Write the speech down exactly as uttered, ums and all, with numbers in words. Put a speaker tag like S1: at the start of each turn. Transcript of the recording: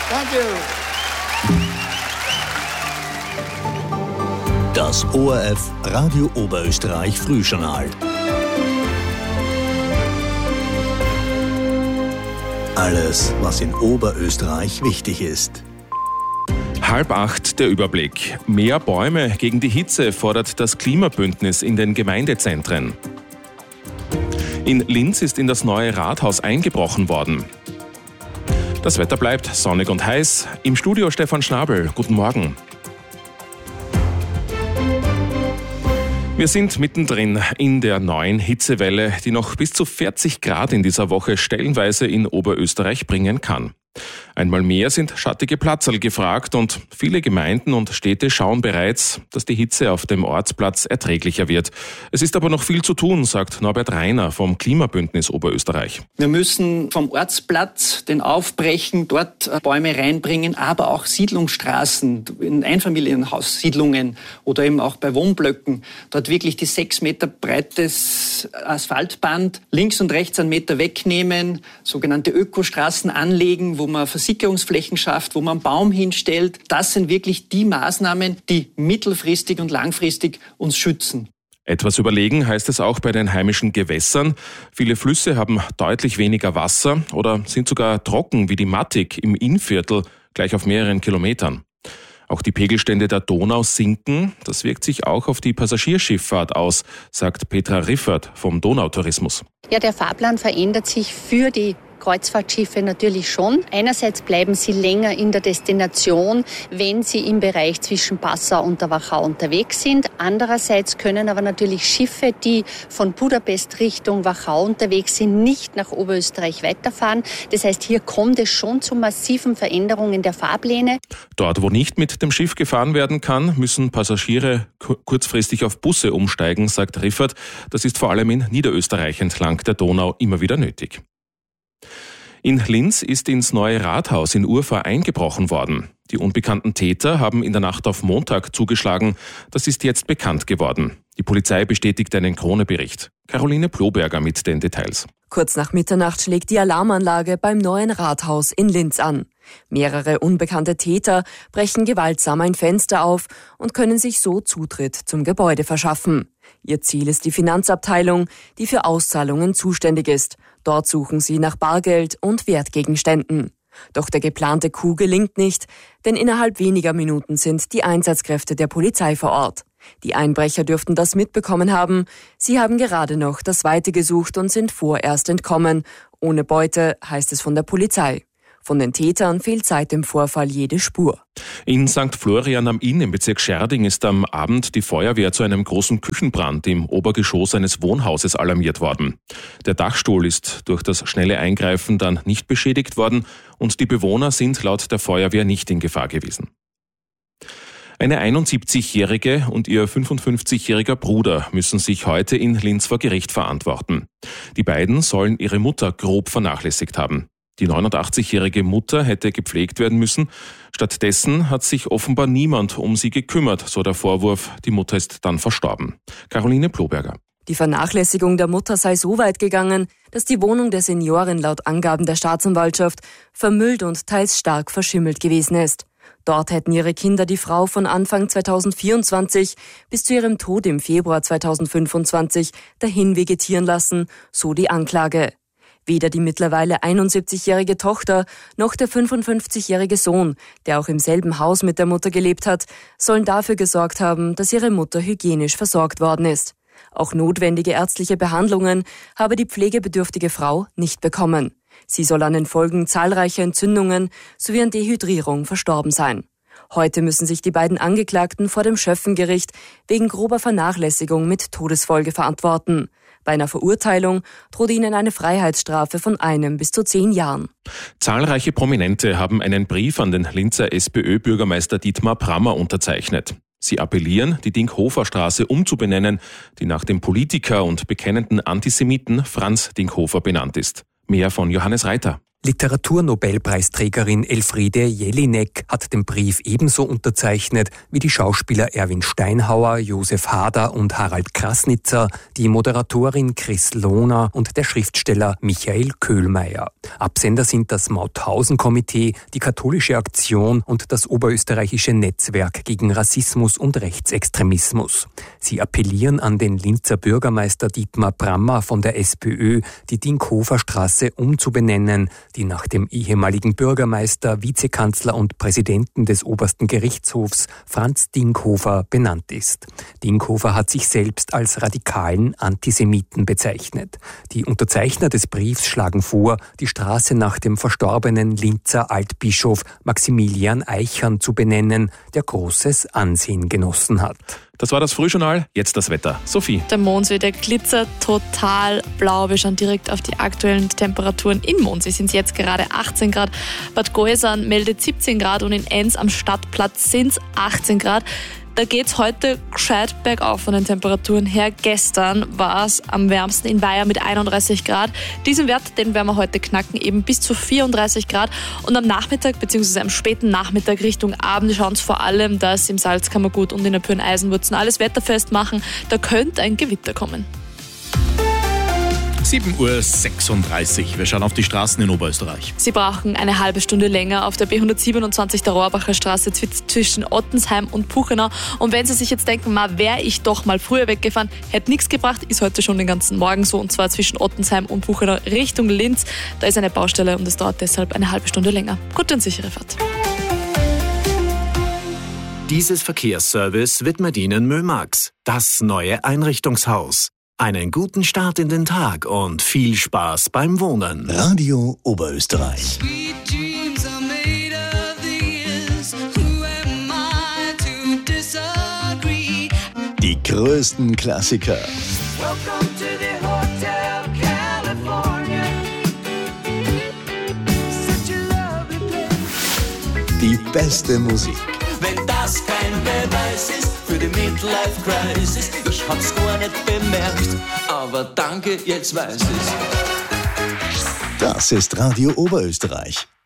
S1: Thank you.
S2: Das O R F Radio Oberösterreich Frühjournal. Alles, was in Oberösterreich wichtig ist.
S3: Halb acht der Überblick. Mehr Bäume gegen die Hitze fordert das Klimabündnis in den Gemeindezentren. In Linz ist in das neue Rathaus eingebrochen worden. Das Wetter bleibt sonnig und heiß. Im Studio Stefan Schnabel. Guten Morgen. Wir sind mittendrin in der neuen Hitzewelle, die noch bis zu vierzig Grad in dieser Woche stellenweise in Oberösterreich bringen kann. Einmal mehr sind schattige Platzerl gefragt und viele Gemeinden und Städte schauen bereits, dass die Hitze auf dem Ortsplatz erträglicher wird. Es ist aber noch viel zu tun, sagt Norbert Reiner vom Klimabündnis Oberösterreich.
S4: Wir müssen vom Ortsplatz den aufbrechen, dort Bäume reinbringen, aber auch Siedlungsstraßen, in Einfamilienhaussiedlungen oder eben auch bei Wohnblöcken. Dort wirklich die sechs Meter breites Asphaltband links und rechts einen Meter wegnehmen, sogenannte Ökostraßen anlegen, wo man Versickerungsflächen schafft, wo man einen Baum hinstellt. Das sind wirklich die Maßnahmen, die mittelfristig und langfristig uns schützen.
S3: Etwas überlegen heißt es auch bei den heimischen Gewässern. Viele Flüsse haben deutlich weniger Wasser oder sind sogar trocken wie die Mattig im Innviertel, gleich auf mehreren Kilometern. Auch die Pegelstände der Donau sinken. Das wirkt sich auch auf die Passagierschifffahrt aus, sagt Petra Riffert vom Donautourismus.
S5: Ja, der Fahrplan verändert sich für die Kreuzfahrtschiffe natürlich schon. Einerseits bleiben sie länger in der Destination, wenn sie im Bereich zwischen Passau und der Wachau unterwegs sind. Andererseits können aber natürlich Schiffe, die von Budapest Richtung Wachau unterwegs sind, nicht nach Oberösterreich weiterfahren. Das heißt, hier kommt es schon zu massiven Veränderungen der Fahrpläne.
S3: Dort, wo nicht mit dem Schiff gefahren werden kann, müssen Passagiere kurzfristig auf Busse umsteigen, sagt Riffert. Das ist vor allem in Niederösterreich entlang der Donau immer wieder nötig. In Linz ist ins neue Rathaus in Urfahr eingebrochen worden. Die unbekannten Täter haben in der Nacht auf Montag zugeschlagen. Das ist jetzt bekannt geworden. Die Polizei bestätigt einen Krone-Bericht. Caroline Ploberger mit den Details.
S6: Kurz nach Mitternacht schlägt die Alarmanlage beim neuen Rathaus in Linz an. Mehrere unbekannte Täter brechen gewaltsam ein Fenster auf und können sich so Zutritt zum Gebäude verschaffen. Ihr Ziel ist die Finanzabteilung, die für Auszahlungen zuständig ist. Dort suchen sie nach Bargeld und Wertgegenständen. Doch der geplante Coup gelingt nicht, denn innerhalb weniger Minuten sind die Einsatzkräfte der Polizei vor Ort. Die Einbrecher dürften das mitbekommen haben. Sie haben gerade noch das Weite gesucht und sind vorerst entkommen. Ohne Beute, heißt es von der Polizei. Von den Tätern fehlt seit dem Vorfall jede Spur.
S3: In Sankt Florian am Inn im Bezirk Scherding ist am Abend die Feuerwehr zu einem großen Küchenbrand im Obergeschoss eines Wohnhauses alarmiert worden. Der Dachstuhl ist durch das schnelle Eingreifen dann nicht beschädigt worden und die Bewohner sind laut der Feuerwehr nicht in Gefahr gewesen. Eine einundsiebzigjährige und ihr fünfundfünfzigjähriger Bruder müssen sich heute in Linz vor Gericht verantworten. Die beiden sollen ihre Mutter grob vernachlässigt haben. Die neunundachtzigjährige Mutter hätte gepflegt werden müssen. Stattdessen hat sich offenbar niemand um sie gekümmert, so der Vorwurf. Die Mutter ist dann verstorben. Caroline Ploberger.
S6: Die Vernachlässigung der Mutter sei so weit gegangen, dass die Wohnung der Seniorin laut Angaben der Staatsanwaltschaft vermüllt und teils stark verschimmelt gewesen ist. Dort hätten ihre Kinder die Frau von Anfang zweitausendvierundzwanzig bis zu ihrem Tod im Februar zweitausendfünfundzwanzig dahin vegetieren lassen, so die Anklage. Weder die mittlerweile einundsiebzigjährige Tochter noch der fünfundfünfzigjährige Sohn, der auch im selben Haus mit der Mutter gelebt hat, sollen dafür gesorgt haben, dass ihre Mutter hygienisch versorgt worden ist. Auch notwendige ärztliche Behandlungen habe die pflegebedürftige Frau nicht bekommen. Sie soll an den Folgen zahlreicher Entzündungen sowie an Dehydrierung verstorben sein. Heute müssen sich die beiden Angeklagten vor dem Schöffengericht wegen grober Vernachlässigung mit Todesfolge verantworten. Bei einer Verurteilung droht ihnen eine Freiheitsstrafe von einem bis zu zehn Jahren.
S3: Zahlreiche Prominente haben einen Brief an den Linzer SPÖ-Bürgermeister Dietmar Brammer unterzeichnet. Sie appellieren, die Dinkhofer-Straße umzubenennen, die nach dem Politiker und bekennenden Antisemiten Franz Dinkhofer benannt ist. Mehr von Johannes Reiter.
S1: Literaturnobelpreisträgerin Elfriede Jelinek hat den Brief ebenso unterzeichnet wie die Schauspieler Erwin Steinhauer, Josef Hader und Harald Krasnitzer, die Moderatorin Chris Lohner und der Schriftsteller Michael Köhlmeier. Absender sind das Mauthausen-Komitee, die Katholische Aktion und das Oberösterreichische Netzwerk gegen Rassismus und Rechtsextremismus. Sie appellieren an den Linzer Bürgermeister Dietmar Brammer von der SPÖ, die Dinkhofer-Straße umzubenennen, die nach dem ehemaligen Bürgermeister, Vizekanzler und Präsidenten des Obersten Gerichtshofs Franz Dinkhofer benannt ist. Dinkhofer hat sich selbst als radikalen Antisemiten bezeichnet. Die Unterzeichner des Briefs schlagen vor, die Straße nach dem verstorbenen Linzer Altbischof Maximilian Eichern zu benennen, der großes Ansehen genossen hat.
S3: Das war das Frühjournal, jetzt das Wetter. Sophie.
S7: Der Mondsee, der glitzert total blau. Wir schauen direkt auf die aktuellen Temperaturen. In Mondsee sind es jetzt gerade achtzehn Grad. Bad Goisern meldet siebzehn Grad und in Enns am Stadtplatz sind es achtzehn Grad. Da geht es heute gescheit bergauf von den Temperaturen her. Gestern war es am wärmsten in Weiher mit einunddreißig Grad. Diesen Wert, den werden wir heute knacken, eben bis zu vierunddreißig Grad. Und am Nachmittag bzw. am späten Nachmittag Richtung Abend schauen es vor allem, dass im Salzkammergut und in der Pürn-Eisenwurzen alles wetterfest machen. Da könnte ein Gewitter kommen.
S2: sieben Uhr sechsunddreißig. Wir schauen auf die Straßen in Oberösterreich.
S7: Sie brauchen eine halbe Stunde länger auf der B hundertsiebenundzwanzig der Rohrbacher Straße zwischen Ottensheim und Puchenau. Und wenn Sie sich jetzt denken, mal wäre ich doch mal früher weggefahren, hätte nichts gebracht, ist heute schon den ganzen Morgen so. Und zwar zwischen Ottensheim und Puchenau Richtung Linz. Da ist eine Baustelle und es dauert deshalb eine halbe Stunde länger. Gute und sichere Fahrt.
S8: Dieses Verkehrsservice widmet Ihnen Mömax, das neue Einrichtungshaus. Einen guten Start in den Tag und viel Spaß beim Wohnen.
S2: Radio Oberösterreich. Die größten Klassiker. Die beste Musik.
S9: Wenn das kein Beweis ist für die Midlife-Crisis, ich hab's gar nicht bemerkt, aber danke, jetzt weiß ich's.
S2: Das ist Radio Oberösterreich.